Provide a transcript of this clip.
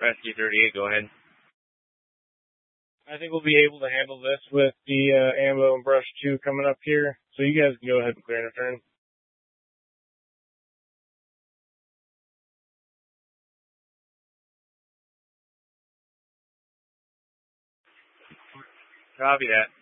Rescue 38, go ahead. I think we'll be able to handle this with the ammo and brush 2 coming up here. So you guys can go ahead and clear and return. Copy that.